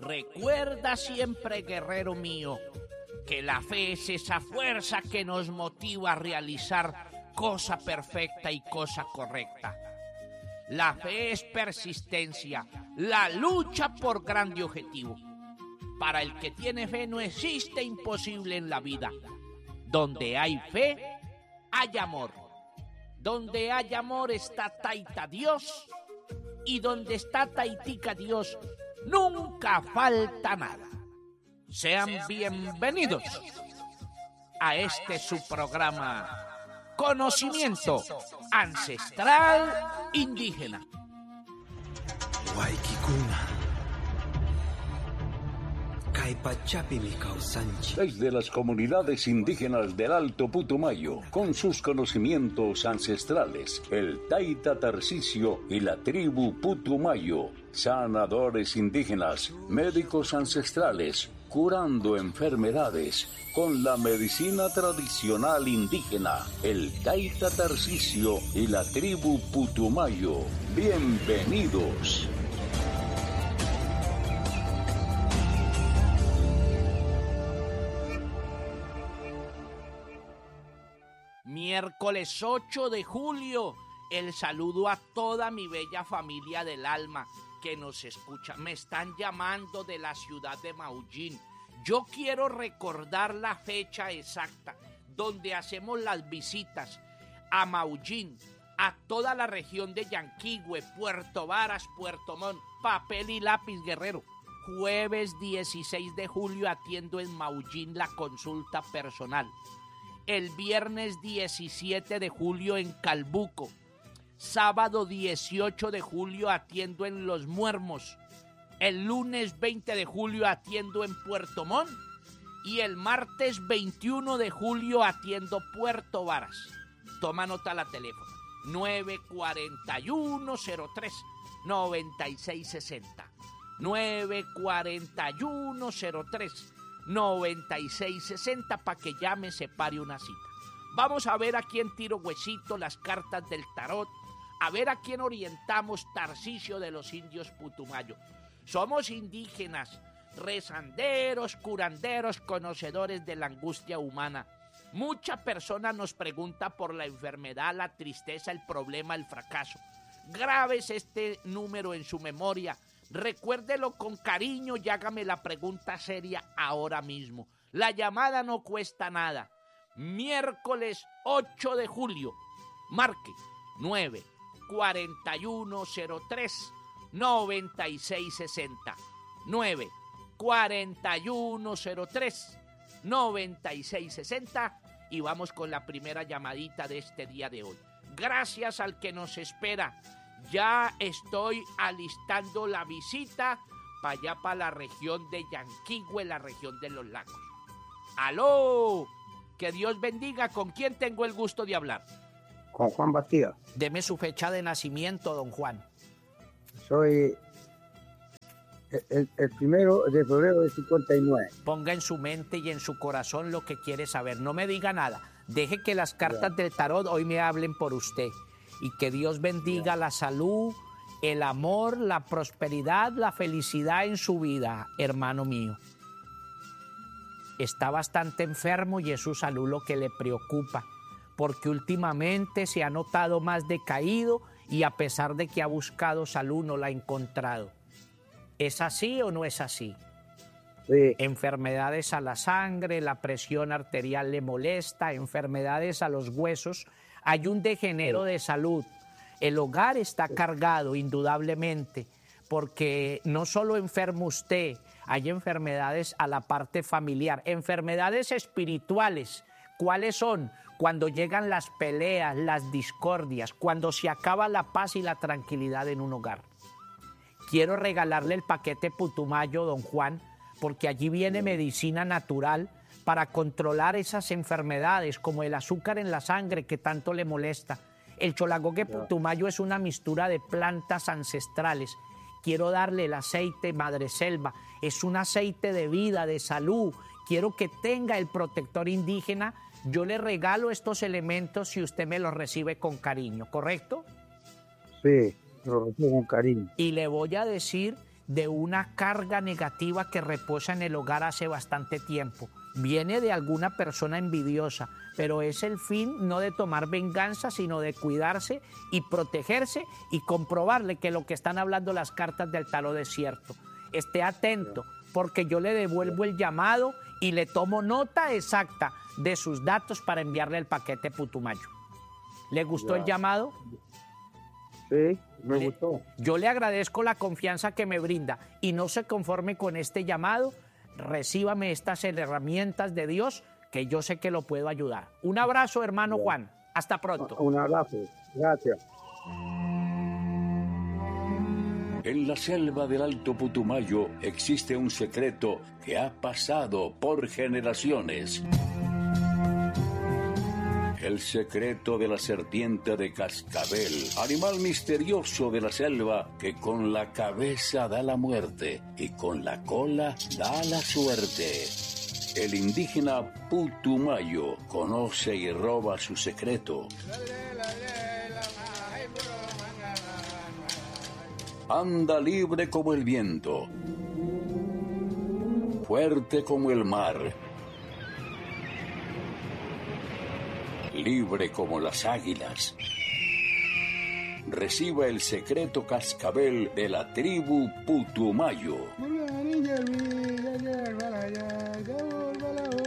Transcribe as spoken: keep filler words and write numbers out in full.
Recuerda siempre, guerrero mío, que la fe es esa fuerza que nos motiva a realizar cosa perfecta y cosa correcta. La fe es persistencia, la lucha por grande objetivo. Para el que tiene fe no existe imposible en la vida. Donde hay fe, hay amor. Donde hay amor está Taita Dios, y donde está Taitica Dios nunca falta nada. Sean bienvenidos a este su programa Conocimiento Ancestral Indígena. Desde las comunidades indígenas del Alto Putumayo, con sus conocimientos ancestrales, el Taita Tarcisio y la tribu Putumayo, sanadores indígenas, médicos ancestrales, curando enfermedades con la medicina tradicional indígena, el Taita Tarcisio y la tribu Putumayo. Bienvenidos. Miércoles ocho de julio, el saludo a toda mi bella familia del alma que nos escucha. Me están llamando de la ciudad de Maullín. Yo quiero recordar la fecha exacta donde hacemos las visitas a Maullín, a toda la región de Yanquihue, Puerto Varas, Puerto Montt, papel y lápiz, guerrero. Jueves dieciséis de julio atiendo en Maullín la consulta personal. El viernes diecisiete de julio en Calbuco. Sábado dieciocho de julio atiendo en Los Muermos. El lunes veinte de julio atiendo en Puerto Montt. Y el martes veintiuno de julio atiendo Puerto Varas. Toma nota la teléfono. nueve cuatro uno cero tres nueve seis seis cero. nueve cuatro uno cero tres noventa y seis sesenta para que ya me separe una cita. Vamos a ver a quién tiro huesito, las cartas del tarot, a ver a quién orientamos Tarcisio de los indios Putumayo. Somos indígenas, rezanderos, curanderos, conocedores de la angustia humana. Mucha persona nos pregunta por la enfermedad, la tristeza, el problema, el fracaso. Grabes este número en su memoria. Recuérdelo con cariño y hágame la pregunta seria ahora mismo. La llamada no cuesta nada. Miércoles ocho de julio. Marque nueve cuatro uno cero tres noventa y seis sesenta. nueve cuatro uno cero tres noventa y seis sesenta y vamos con la primera llamadita de este día de hoy. Gracias al que nos espera. Ya estoy alistando la visita para allá, para la región de Yanquihue, la región de los lagos. ¡Aló! Que Dios bendiga. ¿Con quién tengo el gusto de hablar? Con Juan Bastida. Deme su fecha de nacimiento, don Juan. Soy el, el primero de febrero de cincuenta y nueve. Ponga en su mente y en su corazón lo que quiere saber. No me diga nada. Deje que las cartas ya del tarot hoy me hablen por usted. Y que Dios bendiga la salud, el amor, la prosperidad, la felicidad en su vida, hermano mío. Está bastante enfermo y es su salud lo que le preocupa, porque últimamente se ha notado más decaído y a pesar de que ha buscado salud no la ha encontrado. ¿Es así o no es así? Sí. Enfermedades a la sangre, la presión arterial le molesta, enfermedades a los huesos. Hay un degenero de salud. El hogar está cargado, indudablemente, porque no solo enferma usted, hay enfermedades a la parte familiar, enfermedades espirituales. ¿Cuáles son? Cuando llegan las peleas, las discordias, cuando se acaba la paz y la tranquilidad en un hogar. Quiero regalarle el paquete Putumayo, don Juan, porque allí viene medicina natural para controlar esas enfermedades como el azúcar en la sangre que tanto le molesta. El Cholagogue Putumayo es una mixtura de plantas ancestrales. Quiero darle el aceite Madreselva, es un aceite de vida, de salud. Quiero que tenga el protector indígena. Yo le regalo estos elementos si usted me los recibe con cariño, ¿correcto? Sí, lo recibo con cariño. Y le voy a decir de una carga negativa que reposa en el hogar hace bastante tiempo. Viene de alguna persona envidiosa, pero es el fin no de tomar venganza, sino de cuidarse y protegerse y comprobarle que lo que están hablando las cartas del tarot es cierto. Esté atento, porque yo le devuelvo el llamado y le tomo nota exacta de sus datos para enviarle el paquete Putumayo. ¿Le gustó ya el llamado? Sí, me le, gustó. Yo le agradezco la confianza que me brinda y no se conforme con este llamado. Recíbame estas herramientas de Dios que yo sé que lo puedo ayudar. Un abrazo, hermano ya. Juan. Hasta pronto. Un abrazo. Gracias. En la selva del Alto Putumayo existe un secreto que ha pasado por generaciones. El secreto de la serpiente de cascabel, animal misterioso de la selva que con la cabeza da la muerte y con la cola da la suerte. El indígena Putumayo conoce y roba su secreto. Anda libre como el viento, fuerte como el mar, libre como las águilas. Reciba el secreto cascabel de la tribu Putumayo.